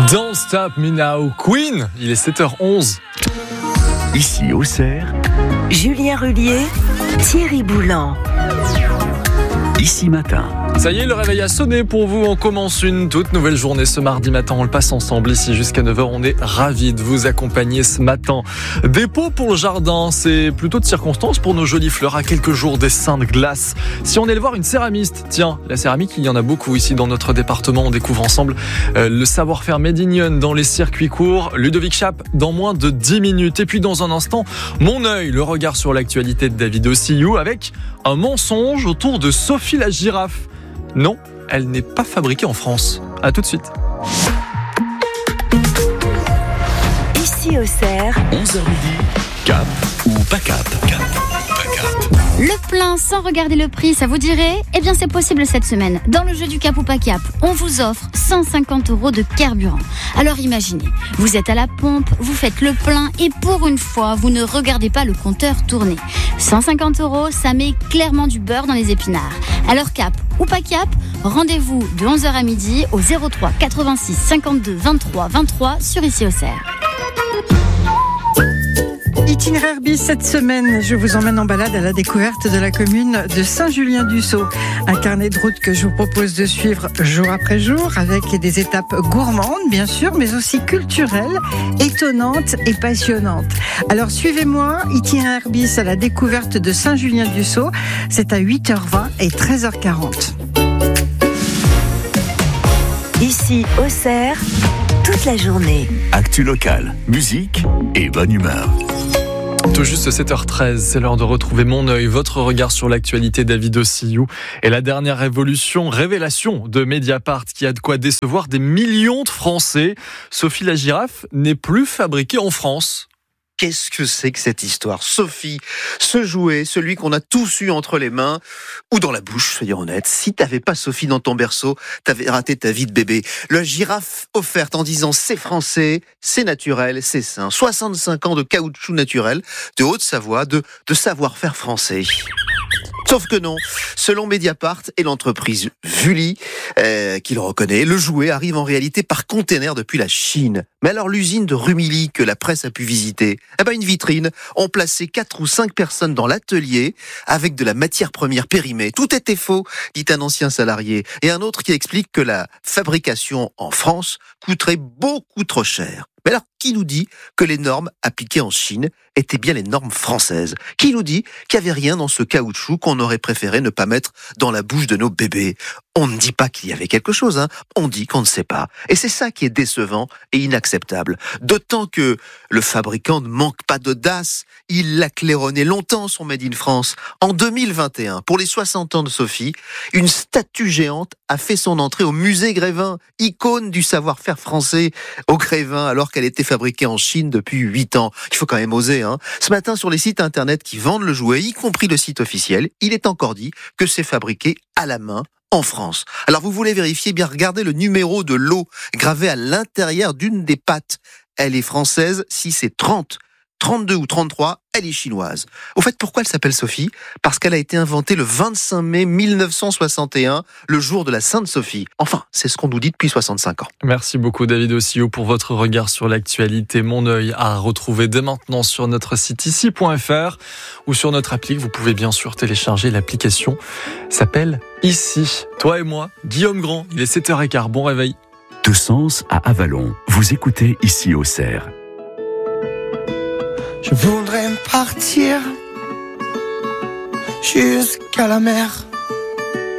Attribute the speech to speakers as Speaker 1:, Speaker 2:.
Speaker 1: Don't Stop Me Now, Queen, il est 7h11.
Speaker 2: Ici Auxerre,
Speaker 3: Julien Rullier, Thierry Boulan.
Speaker 2: Ici Matin.
Speaker 1: Ça y est, le réveil a sonné pour vous. On commence une toute nouvelle journée ce mardi matin. On le passe ensemble ici jusqu'à 9h. On est ravis de vous accompagner ce matin. Des pots pour le jardin, c'est plutôt de circonstance pour nos jolies fleurs à quelques jours des seins de glace. Si on allait voir une céramiste, tiens, la céramique, il y en a beaucoup ici dans notre département. On découvre ensemble le savoir-faire made in Yonne dans les circuits courts. Ludovic Chape dans moins de 10 minutes. Et puis dans un instant, mon œil, le regard sur l'actualité de David Ossillou avec un mensonge autour de Sophie la girafe. Non, elle n'est pas fabriquée en France. À tout de suite.
Speaker 3: Ici Auxerre,
Speaker 2: 11h midi, cap ou pas cap? Cap ou pas cap?
Speaker 4: Le plein sans regarder le prix, ça vous dirait? Eh bien c'est possible cette semaine. Dans le jeu du cap ou pas cap, on vous offre 150 € de carburant. Alors imaginez, vous êtes à la pompe, vous faites le plein et pour une fois, vous ne regardez pas le compteur tourner. 150 €, ça met clairement du beurre dans les épinards. Alors cap ou pas cap, rendez-vous de 11h à midi au 03 86 52 23 23 sur Ici Auxerre.
Speaker 5: Itinéraire bis cette semaine, je vous emmène en balade à la découverte de la commune de Saint-Julien-du-Sault. Un carnet de route que je vous propose de suivre jour après jour avec des étapes gourmandes bien sûr, mais aussi culturelles, étonnantes et passionnantes. Alors suivez-moi, itinéraire bis à la découverte de Saint-Julien-du-Sault, c'est à 8h20 et 13h40.
Speaker 3: Ici Auxerre, toute la journée.
Speaker 2: Actu locale, musique et bonne humeur.
Speaker 1: Tout juste 7h13, c'est l'heure de retrouver mon œil, votre regard sur l'actualité David Ossillou et la dernière révélation de Mediapart qui a de quoi décevoir des millions de Français. Sophie la girafe n'est plus fabriquée en France.
Speaker 6: Qu'est-ce que c'est que cette histoire? Sophie, ce jouet, celui qu'on a tous eu entre les mains ou dans la bouche, soyons honnêtes. Si t'avais pas Sophie dans ton berceau, t'avais raté ta vie de bébé. La girafe offerte en disant c'est français, c'est naturel, c'est sain. 65 ans de caoutchouc naturel, de Haute-Savoie, de savoir-faire français. Sauf que non, selon Mediapart et l'entreprise Vully, qui le reconnaît, le jouet arrive en réalité par container depuis la Chine. Mais alors l'usine de Rumilly que la presse a pu visiter, une vitrine, ont placé 4 ou 5 personnes dans l'atelier avec de la matière première périmée. Tout était faux, dit un ancien salarié. Et un autre qui explique que la fabrication en France coûterait beaucoup trop cher. Mais alors, qui nous dit que les normes appliquées en Chine étaient bien les normes françaises? Qui nous dit qu'il n'y avait rien dans ce caoutchouc qu'on aurait préféré ne pas mettre dans la bouche de nos bébés? On ne dit pas qu'il y avait quelque chose, on dit qu'on ne sait pas. Et c'est ça qui est décevant et inacceptable. D'autant que le fabricant ne manque pas d'audace. Il l'a claironné longtemps, son Made in France. En 2021, pour les 60 ans de Sophie, une statue géante a fait son entrée au musée Grévin, icône du savoir-faire français au Grévin, alors qu'elle était fabriquée en Chine depuis 8 ans. Il faut quand même oser, Ce matin, sur les sites internet qui vendent le jouet, y compris le site officiel, il est encore dit que c'est fabriqué à la main en France. Alors vous voulez vérifier, bien regardez le numéro de lot gravé à l'intérieur d'une des pattes. Elle est française, si c'est 30, 32 ou 33, elle est chinoise. Au fait, pourquoi elle s'appelle Sophie? Parce qu'elle a été inventée le 25 mai 1961, le jour de la Sainte Sophie. Enfin, c'est ce qu'on nous dit depuis 65 ans.
Speaker 1: Merci beaucoup David Ossillou pour votre regard sur l'actualité. Mon œil à retrouver dès maintenant sur notre site ici.fr ou sur notre appli. Vous pouvez bien sûr télécharger l'application. S'appelle Ici. Toi et moi, Guillaume Grand, il est 7h15. Bon réveil.
Speaker 2: De Sens à Avalon, vous écoutez Ici Auxerre.
Speaker 7: Je voudrais partir jusqu'à la mer.